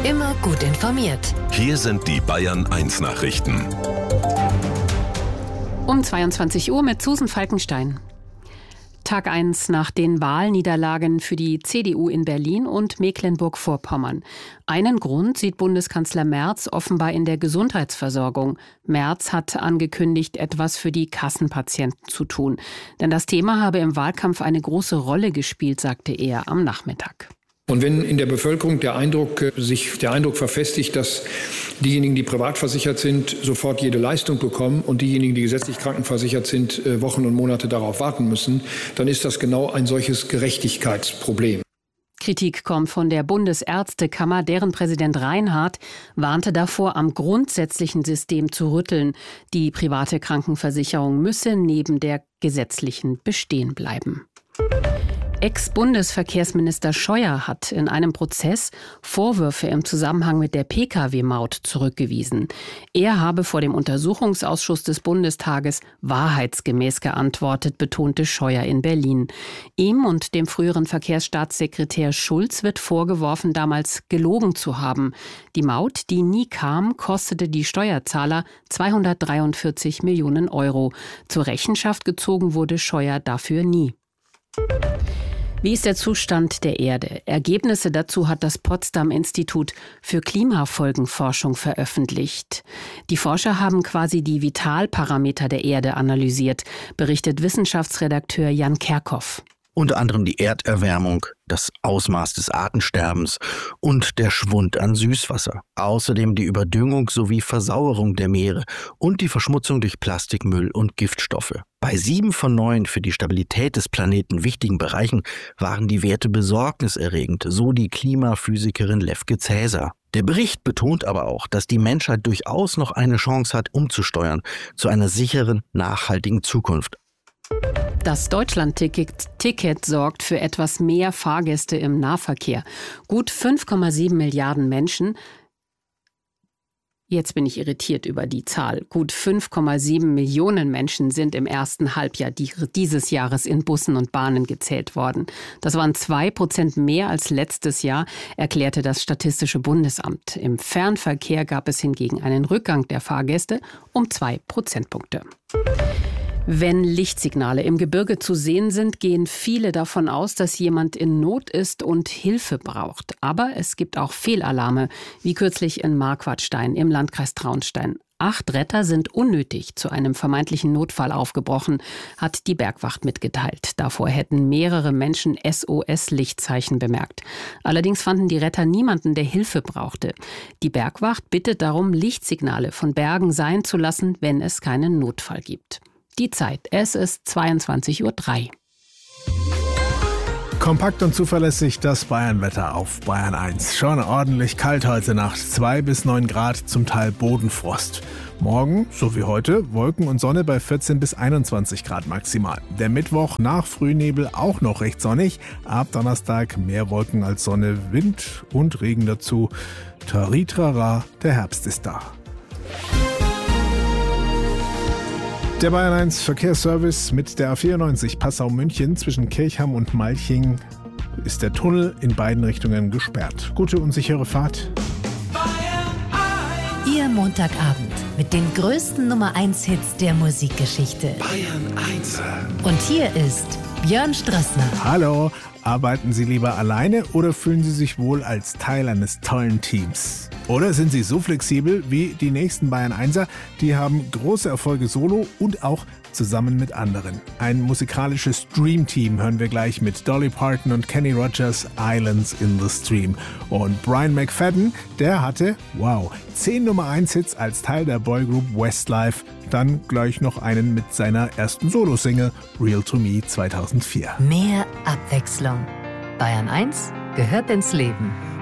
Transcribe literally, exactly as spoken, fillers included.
Immer gut informiert. Hier sind die Bayern eins Nachrichten. Um zweiundzwanzig Uhr mit Susan Falkenstein. Tag eins nach den Wahlniederlagen für die C D U in Berlin und Mecklenburg-Vorpommern. Einen Grund sieht Bundeskanzler Merz offenbar in der Gesundheitsversorgung. Merz hat angekündigt, etwas für die Kassenpatienten zu tun. Denn das Thema habe im Wahlkampf eine große Rolle gespielt, sagte er am Nachmittag. Und wenn in der Bevölkerung der Eindruck, sich der Eindruck verfestigt, dass diejenigen, die privat versichert sind, sofort jede Leistung bekommen und diejenigen, die gesetzlich krankenversichert sind, Wochen und Monate darauf warten müssen, dann ist das genau ein solches Gerechtigkeitsproblem. Kritik kommt von der Bundesärztekammer, deren Präsident Reinhardt warnte davor, am grundsätzlichen System zu rütteln. Die private Krankenversicherung müsse neben der gesetzlichen bestehen bleiben. Ex-Bundesverkehrsminister Scheuer hat in einem Prozess Vorwürfe im Zusammenhang mit der Pkw-Maut zurückgewiesen. Er habe vor dem Untersuchungsausschuss des Bundestages wahrheitsgemäß geantwortet, betonte Scheuer in Berlin. Ihm und dem früheren Verkehrsstaatssekretär Schulz wird vorgeworfen, damals gelogen zu haben. Die Maut, die nie kam, kostete die Steuerzahler zweihundertdreiundvierzig Millionen Euro. Zur Rechenschaft gezogen wurde Scheuer dafür nie. Wie ist der Zustand der Erde? Ergebnisse dazu hat das Potsdam-Institut für Klimafolgenforschung veröffentlicht. Die Forscher haben quasi die Vitalparameter der Erde analysiert, berichtet Wissenschaftsredakteur Jan Kerkhoff. Unter anderem die Erderwärmung, das Ausmaß des Artensterbens und der Schwund an Süßwasser. Außerdem die Überdüngung sowie Versauerung der Meere und die Verschmutzung durch Plastikmüll und Giftstoffe. Bei sieben von neun für die Stabilität des Planeten wichtigen Bereichen waren die Werte besorgniserregend, so die Klimaphysikerin Lefke Cäsar. Der Bericht betont aber auch, dass die Menschheit durchaus noch eine Chance hat, umzusteuern zu einer sicheren, nachhaltigen Zukunft. Das Deutschland-Ticket Ticket sorgt für etwas mehr Fahrgäste im Nahverkehr. Gut fünf Komma sieben Milliarden Menschen, jetzt bin ich irritiert über die Zahl, gut fünf Komma sieben Millionen Menschen sind im ersten Halbjahr dieses Jahres in Bussen und Bahnen gezählt worden. Das waren zwei Prozent mehr als letztes Jahr, erklärte das Statistische Bundesamt. Im Fernverkehr gab es hingegen einen Rückgang der Fahrgäste um zwei Prozentpunkte. Wenn Lichtsignale im Gebirge zu sehen sind, gehen viele davon aus, dass jemand in Not ist und Hilfe braucht. Aber es gibt auch Fehlalarme, wie kürzlich in Marquardstein im Landkreis Traunstein. Acht Retter sind unnötig zu einem vermeintlichen Notfall aufgebrochen, hat die Bergwacht mitgeteilt. Davor hätten mehrere Menschen S O S-Lichtzeichen bemerkt. Allerdings fanden die Retter niemanden, der Hilfe brauchte. Die Bergwacht bittet darum, Lichtsignale von Bergen sein zu lassen, wenn es keinen Notfall gibt. Die Zeit, es ist zweiundzwanzig Uhr drei. Kompakt und zuverlässig das Bayernwetter auf Bayern eins. Schon ordentlich kalt heute Nacht, zwei bis neun Grad, zum Teil Bodenfrost. Morgen, so wie heute, Wolken und Sonne bei vierzehn bis einundzwanzig Grad maximal. Der Mittwoch nach Frühnebel auch noch recht sonnig. Ab Donnerstag mehr Wolken als Sonne, Wind und Regen dazu. Taritrara, der Herbst ist da. Der Bayern eins Verkehrsservice mit der A vierundneunzig Passau-München zwischen Kirchham und Malching ist der Tunnel in beiden Richtungen gesperrt. Gute und sichere Fahrt. Ihr Montagabend mit den größten Nummer eins Hits der Musikgeschichte. Bayern eins. Und hier ist Björn Strössner. Hallo, arbeiten Sie lieber alleine oder fühlen Sie sich wohl als Teil eines tollen Teams? Oder sind Sie so flexibel wie die nächsten Bayern Einser? Die haben große Erfolge solo und auch zusammen mit anderen. Ein musikalisches Dream-Team hören wir gleich mit Dolly Parton und Kenny Rogers, Islands in the Stream. Und Brian McFadden, der hatte, wow, zehn Nummer eins Hits als Teil der Boygroup Westlife. Dann gleich noch einen mit seiner ersten Solo-Single Real to Me zweitausendvier. Mehr Abwechslung. Bayern eins gehört ins Leben.